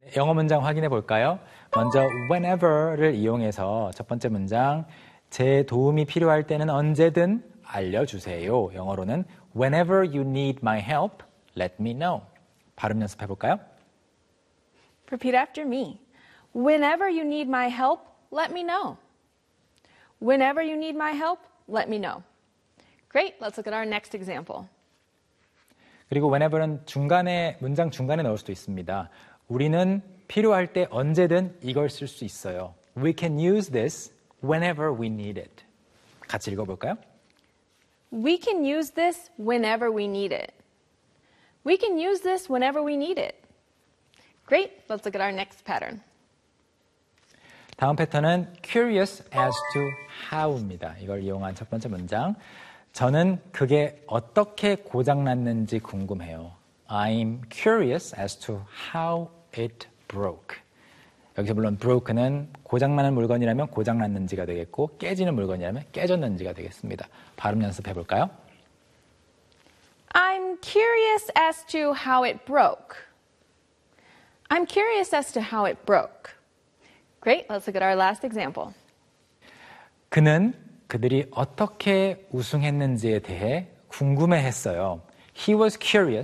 영어 문장 확인해 볼까요? 먼저 whenever를 이용해서 첫 번째 문장 제 도움이 필요할 때는 언제든 알려주세요. 영어로는 whenever you need my help, let me know. 발음 연습해 볼까요? Repeat after me. Whenever you need my help, let me know. Whenever you need my help, let me know. Great, let's look at our next example. 그리고 whenever는 문장 중간에 넣을 수도 있습니다. 우리는 필요할 때 언제든 이걸 쓸 수 있어요. We can use this whenever we need it. 같이 읽어볼까요? We can use this whenever we need it. We can use this whenever we need it. Great, let's look at our next pattern. 다음 패턴은 curious as to how입니다. 이걸 이용한 첫 번째 문장. 저는 그게 어떻게 고장났는지 궁금해요. I'm curious as to how it broke. 여기서 물론 broke는 고장나는 물건이라면 고장났는지가 되겠고 깨지는 물건이라면 깨졌는지가 되겠습니다. 발음 연습해 볼까요? I'm curious as to how it broke. I'm curious as to how it broke. Great, let's look at our last example. 그는 그들이 어떻게 우승했는지에 대해 궁금해했어요. He was curious